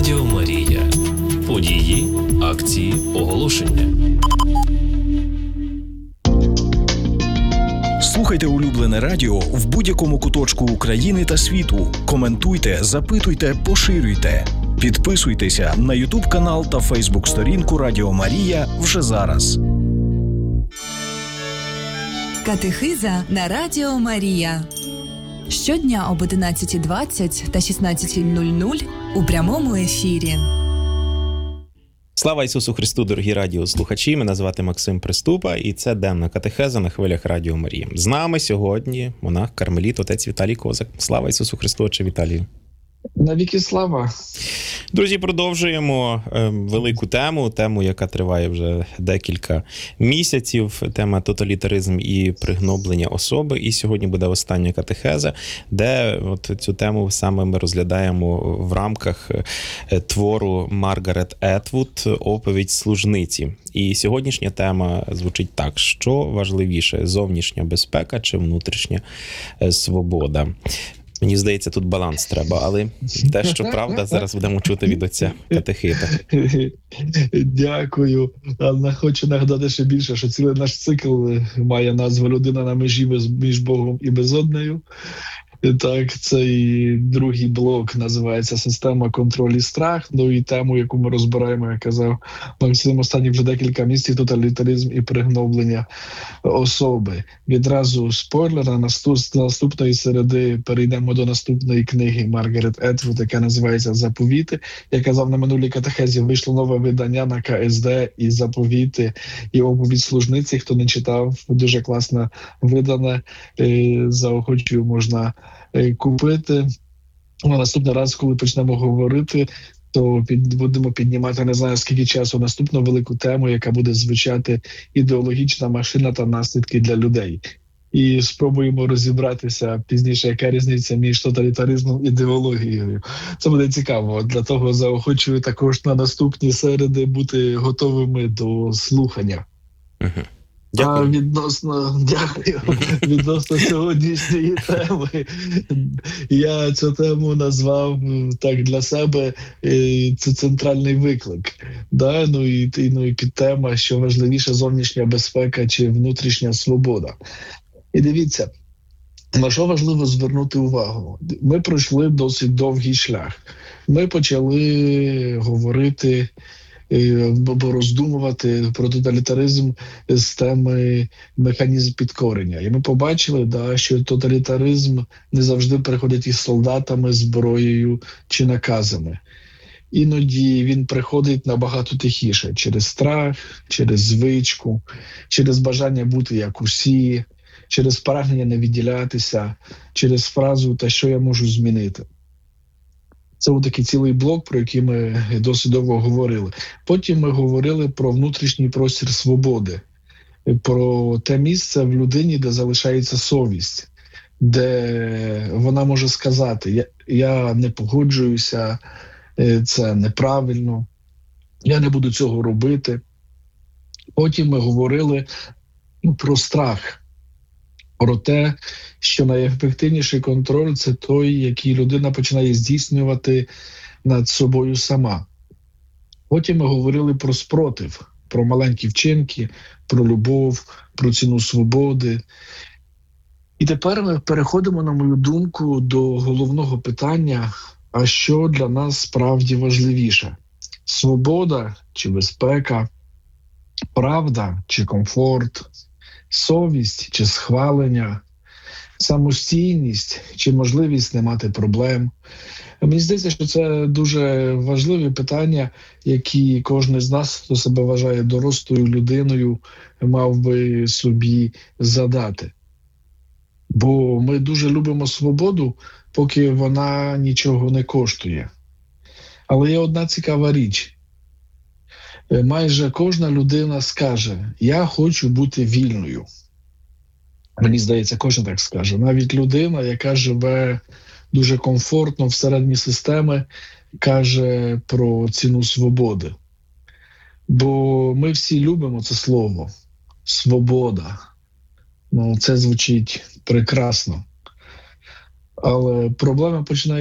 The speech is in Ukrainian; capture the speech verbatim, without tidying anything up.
Радіо Марія. Події, акції, оголошення. Слухайте улюблене радіо в будь-якому куточку України та світу. Коментуйте, запитуйте, поширюйте. Підписуйтеся на ютуб-канал та фейсбук-сторінку Радіо Марія вже зараз. Катехиза на Радіо Марія. Щодня об одинадцятій двадцять та шістнадцятій нуль нуль у прямому ефірі. Слава Ісусу Христу, дорогі радіослухачі! Мене звати Максим Приступа, і це денна катехеза на хвилях Радіо Марія. З нами сьогодні монах кармеліт, отець Віталій Козак. Слава Ісусу Христу, отче Віталію! Навіки слава! Друзі, продовжуємо е, велику тему, тему, яка триває вже декілька місяців, тема тоталітаризм і пригноблення особи. І сьогодні буде остання катехеза, де от цю тему саме ми розглядаємо в рамках твору Маргарет Етвуд «Оповідь служниці». І сьогоднішня тема звучить так: що важливіше, зовнішня безпека чи внутрішня свобода? Мені здається, тут баланс треба, але те, що правда, зараз будемо чути від отця катехита. Дякую. Але хочу нагадати ще більше, що цілий наш цикл має назву «Людина на межі між Богом і безоднею». Так, цей другий блок називається «Система контролю і страх». Ну і тему, яку ми розбираємо, як казав Максим, останні вже декілька місяців, тоталітаризм і пригноблення особи. Відразу спойлер, на наступної середи перейдемо до наступної книги Маргарет Етвуд, яка називається «Заповіти». Я казав на минулій катехезі, вийшло нове видання на ка ес де і «Заповіти», і «Оповідь служниці». Хто не читав, дуже класно видане, заохочую, можна купити. На наступний раз, коли почнемо говорити, то під, будемо піднімати, не знаю скільки часу, наступну велику тему, яка буде звучати «Ідеологічна машина та наслідки для людей». І спробуємо розібратися пізніше, яка різниця між тоталітаризмом і ідеологією. Це буде цікаво. Для того заохочую також на наступні середи бути готовими до слухання. Угу. Дякую. А відносно, дякую, відносно сьогоднішньої теми, я цю тему назвав так для себе, це центральний виклик. Да? Ну, і, ну, і підтема, що важливіше зовнішня безпека чи внутрішня свобода. І дивіться, на що важливо звернути увагу. Ми пройшли досить довгий шлях. Ми почали говорити, бо роздумувати про тоталітаризм з теми механізм підкорення. І ми побачили, да, що тоталітаризм не завжди приходить із солдатами, зброєю чи наказами. Іноді він приходить набагато тихіше, через страх, через звичку, через бажання бути як усі, через прагнення не відділятися, через фразу «та що я можу змінити». Це ось такий цілий блок, про який ми досить довго говорили. Потім ми говорили про внутрішній простір свободи, про те місце в людині, де залишається совість, де вона може сказати «я, я не погоджуюся, це неправильно, я не буду цього робити». Потім ми говорили про страх, про те, що найефективніший контроль – це той, який людина починає здійснювати над собою сама. Потім ми говорили про спротив, про маленькі вчинки, про любов, про ціну свободи. І тепер ми переходимо, на мою думку, до головного питання, а що для нас справді важливіше? Свобода чи безпека, правда чи комфорт, совість чи схвалення, самостійність чи можливість не мати проблем. Мені здається, що це дуже важливі питання, які кожен з нас, хто себе вважає дорослою людиною, мав би собі задати. Бо ми дуже любимо свободу, поки вона нічого не коштує. Але є одна цікава річ. Майже кожна людина скаже «я хочу бути вільною». Мені здається, кожен так скаже. Навіть людина, яка живе дуже комфортно всередині системи, каже про ціну свободи. Бо ми всі любимо це слово «свобода». Ну, це звучить прекрасно. Але проблема починає